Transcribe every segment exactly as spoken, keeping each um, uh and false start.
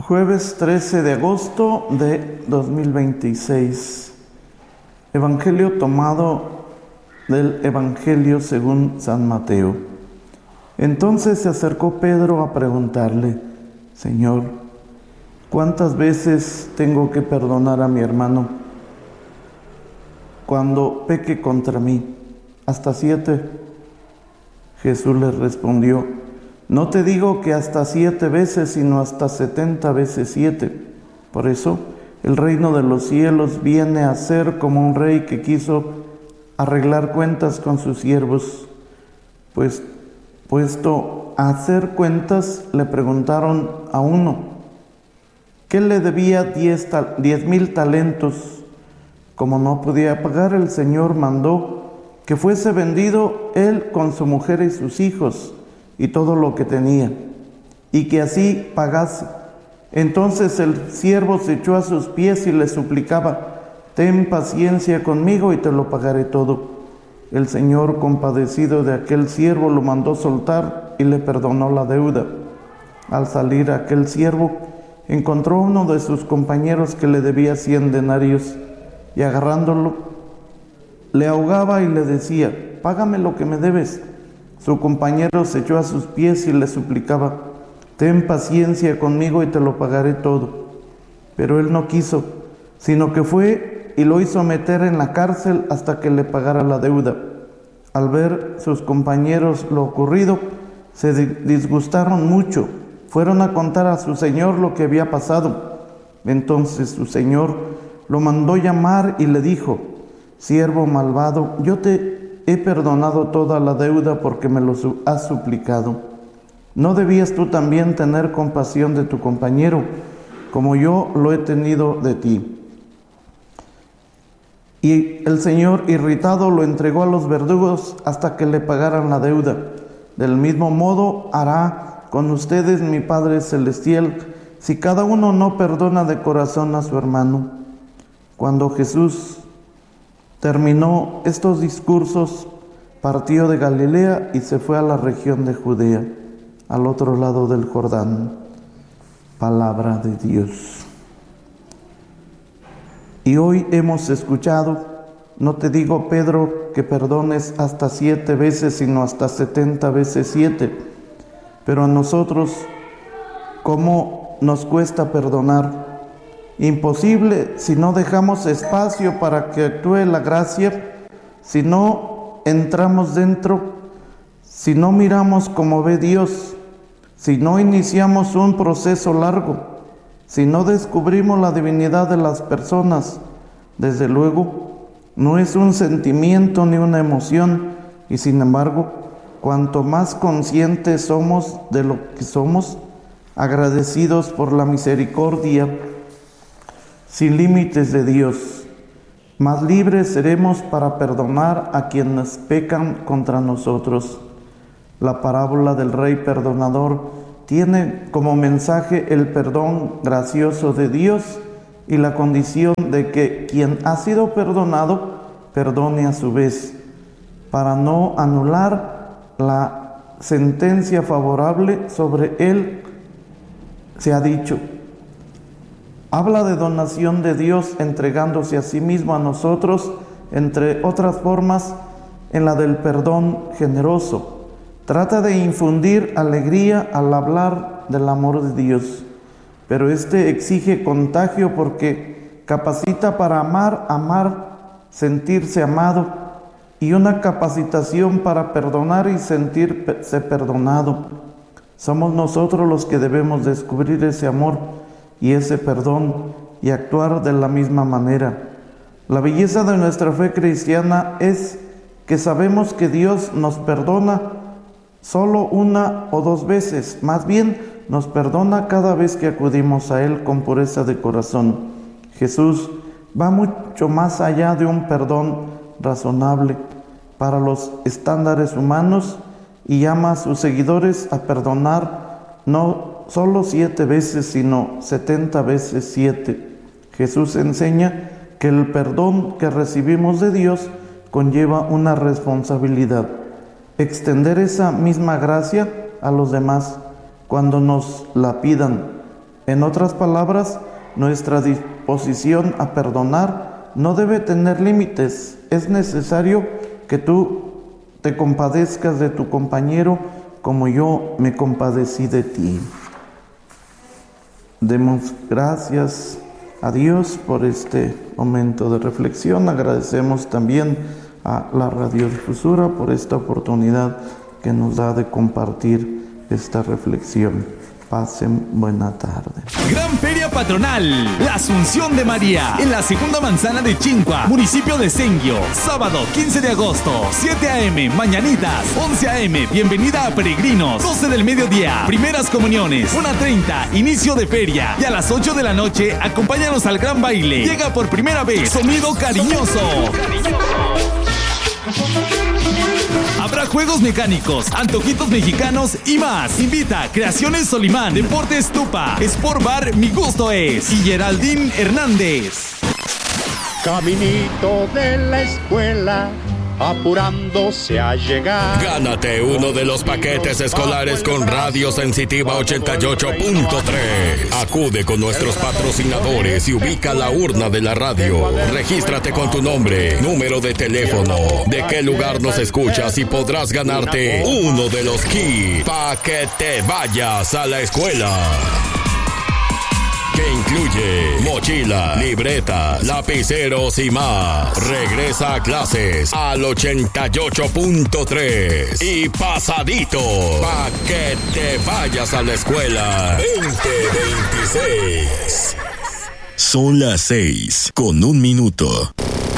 Jueves trece de agosto de dos mil veintiséis. Evangelio tomado del Evangelio según San Mateo. Entonces se acercó Pedro a preguntarle: Señor, ¿cuántas veces tengo que perdonar a mi hermano cuando peque contra mí? ¿Hasta siete? Jesús le respondió: No te digo que hasta siete veces, sino hasta setenta veces siete. Por eso, el reino de los cielos viene a ser como un rey que quiso arreglar cuentas con sus siervos. Pues, puesto a hacer cuentas, le preguntaron a uno que le debía diez, diez mil talentos. Como no podía pagar, el Señor mandó que fuese vendido él con su mujer y sus hijos y todo lo que tenía, y que así pagase. Entonces el siervo se echó a sus pies y le suplicaba: Ten paciencia conmigo y te lo pagaré todo. El Señor, compadecido de aquel siervo, lo mandó soltar y le perdonó la deuda. Al salir aquel siervo, encontró a uno de sus compañeros que le debía cien denarios, y agarrándolo, le ahogaba y le decía: Págame lo que me debes. Su compañero se echó a sus pies y le suplicaba: Ten paciencia conmigo y te lo pagaré todo. Pero él no quiso, sino que fue y lo hizo meter en la cárcel hasta que le pagara la deuda. Al ver sus compañeros lo ocurrido, se disgustaron mucho. Fueron a contar a su señor lo que había pasado. Entonces su señor lo mandó llamar y le dijo: Siervo malvado, yo te he perdonado toda la deuda porque me lo has suplicado. ¿No debías tú también tener compasión de tu compañero, como yo lo he tenido de ti? Y el Señor, irritado, lo entregó a los verdugos hasta que le pagaran la deuda. Del mismo modo hará con ustedes mi Padre Celestial, si cada uno no perdona de corazón a su hermano. Cuando Jesús terminó estos discursos, partió de Galilea y se fue a la región de Judea, al otro lado del Jordán. Palabra de Dios. Y hoy hemos escuchado: no te digo, Pedro, que perdones hasta siete veces, sino hasta setenta veces siete. Pero a nosotros, ¿cómo nos cuesta perdonar? Imposible si no dejamos espacio para que actúe la gracia, si no entramos dentro, si no miramos como ve Dios, si no iniciamos un proceso largo, si no descubrimos la divinidad de las personas. Desde luego, no es un sentimiento ni una emoción, y sin embargo, cuanto más conscientes somos de lo que somos, agradecidos por la misericordia sin límites de Dios, más libres seremos para perdonar a quienes pecan contra nosotros. La parábola del rey perdonador tiene como mensaje el perdón gracioso de Dios y la condición de que quien ha sido perdonado perdone a su vez, para no anular la sentencia favorable sobre él. Se ha dicho, habla de donación de Dios entregándose a sí mismo a nosotros, entre otras formas, en la del perdón generoso. Trata de infundir alegría al hablar del amor de Dios, pero este exige contagio porque capacita para amar, amar, sentirse amado, y una capacitación para perdonar y sentirse perdonado. Somos nosotros los que debemos descubrir ese amor y ese perdón y actuar de la misma manera. La belleza de nuestra fe cristiana es que sabemos que Dios nos perdona solo una o dos veces, más bien nos perdona cada vez que acudimos a Él con pureza de corazón. Jesús va mucho más allá de un perdón razonable para los estándares humanos y llama a sus seguidores a perdonar no solo siete veces, sino setenta veces siete. Jesús enseña que el perdón que recibimos de Dios conlleva una responsabilidad: extender esa misma gracia a los demás cuando nos la pidan, En otras palabras, nuestra disposición a perdonar no debe tener límites. Es necesario que tú te compadezcas de tu compañero como yo me compadecí de ti. Demos gracias a Dios por este momento de reflexión. Agradecemos también a la radiodifusora por esta oportunidad que nos da de compartir esta reflexión. Pasen buena tarde. Gran Feria Patronal, la Asunción de María, en la segunda manzana de Chincua, municipio de Senguio. Sábado quince de agosto, siete a eme, mañanitas, once a eme, bienvenida a peregrinos, doce del mediodía, primeras comuniones, una treinta, inicio de feria, y a las ocho de la noche, acompáñanos al gran baile. Llega por primera vez Sonido Cariñoso. Habrá juegos mecánicos, antojitos mexicanos y más. Invita Creaciones Solimán, Deportes Tupa, Sport Bar Mi Gusto Es y Geraldine Hernández. Caminito de la escuela, apurándose a llegar. Gánate uno de los paquetes escolares con Radio Sensitiva ochenta y ocho punto tres. Acude con nuestros patrocinadores y ubica la urna de la radio. Regístrate con tu nombre, número de teléfono, de qué lugar nos escuchas y podrás ganarte uno de los kits para que te vayas a la escuela. Que incluye mochila, libreta, lapiceros y más. Regresa a clases al ochenta y ocho punto tres y pasadito pa' que te vayas a la escuela. veinte veintiséis. Son las seis con un minuto.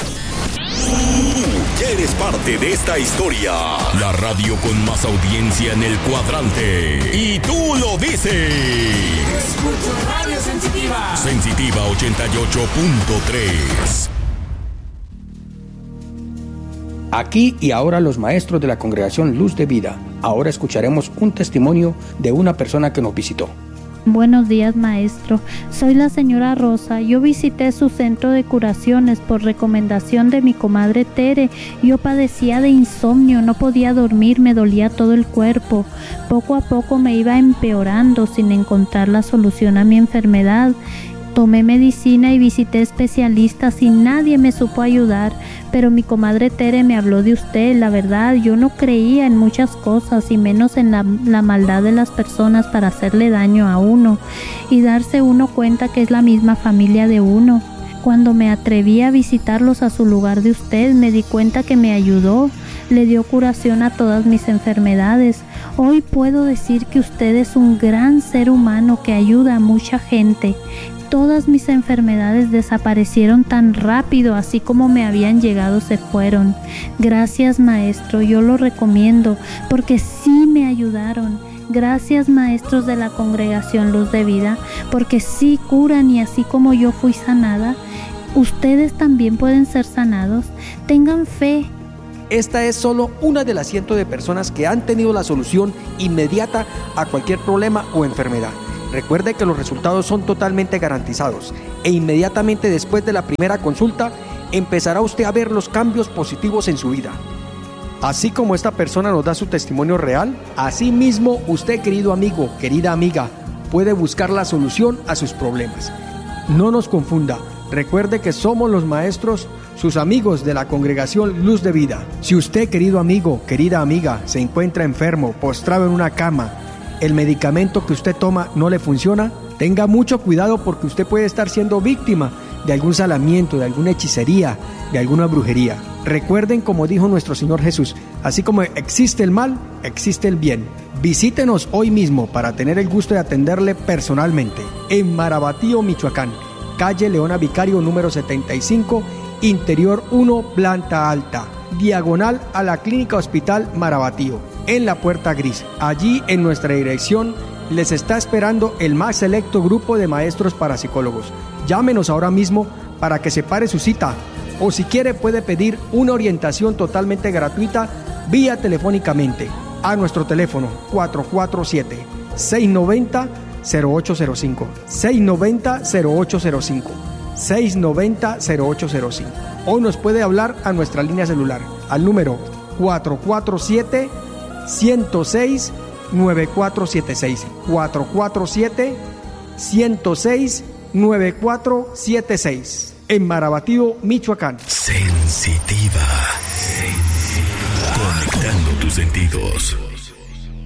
Eres parte de esta historia. La radio con más audiencia en el cuadrante. Y tú lo dices. Escucho Radio Sensitiva. Sensitiva ochenta y ocho punto tres. Aquí y ahora los maestros de la Congregación Luz de Vida. Ahora escucharemos un testimonio de una persona que nos visitó. Buenos días, maestro. Soy la señora Rosa. Yo visité su centro de curaciones por recomendación de mi comadre Tere. Yo padecía de insomnio, no podía dormir, me dolía todo el cuerpo. Poco a poco me iba empeorando sin encontrar la solución a mi enfermedad. Tomé medicina y visité especialistas y nadie me supo ayudar, pero mi comadre Tere me habló de usted. La verdad, yo no creía en muchas cosas y menos en la, la maldad de las personas para hacerle daño a uno y darse uno cuenta que es la misma familia de uno. Cuando me atreví a visitarlos a su lugar de usted, me di cuenta que me ayudó, le dio curación a todas mis enfermedades. Hoy puedo decir que usted es un gran ser humano que ayuda a mucha gente. Todas mis enfermedades desaparecieron tan rápido, así como me habían llegado se fueron. Gracias, maestro, yo lo recomiendo porque sí me ayudaron. Gracias, maestros de la Congregación Luz de Vida, porque sí curan y así como yo fui sanada, ustedes también pueden ser sanados. Tengan fe. Esta es solo una de las cientos de personas que han tenido la solución inmediata a cualquier problema o enfermedad. Recuerde que los resultados son totalmente garantizados e inmediatamente después de la primera consulta empezará usted a ver los cambios positivos en su vida. Así como esta persona nos da su testimonio real, así mismo usted, querido amigo, querida amiga, puede buscar la solución a sus problemas. No nos confunda, recuerde que somos los maestros, sus amigos de la Congregación Luz de Vida. Si usted, querido amigo, querida amiga, se encuentra enfermo, postrado en una cama, el medicamento que usted toma no le funciona, tenga mucho cuidado porque usted puede estar siendo víctima de algún salamiento, de alguna hechicería, de alguna brujería. Recuerden, como dijo nuestro Señor Jesús, así como existe el mal, existe el bien. Visítenos hoy mismo para tener el gusto de atenderle personalmente en Marabatío, Michoacán, calle Leona Vicario número setenta y cinco, interior uno, planta alta, diagonal a la Clínica Hospital Marabatío, en la Puerta Gris. Allí en nuestra dirección les está esperando el más selecto grupo de maestros parapsicólogos. Llámenos ahora mismo para que separe su cita o si quiere puede pedir una orientación totalmente gratuita vía telefónicamente a nuestro teléfono cuatro cuatro siete, seis nueve cero, cero ocho cero cinco, seis nueve cero, cero ocho cero cinco, seis nueve cero, cero ocho cero cinco, o nos puede hablar a nuestra línea celular al número cuatro cuatro siete, uno cero seis, nueve cuatro siete seis, cuatro cuatro siete, uno cero seis, nueve cuatro siete seis. En Marabatío, Michoacán. Sensitiva. Sensitiva. Conectando tus sentidos.